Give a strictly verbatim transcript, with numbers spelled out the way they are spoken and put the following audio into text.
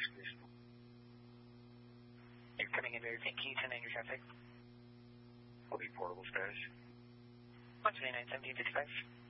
please. You're coming in very faint. Can you turn on your traffic? Will be portable status. one twenty-nine seventeen fifty-five.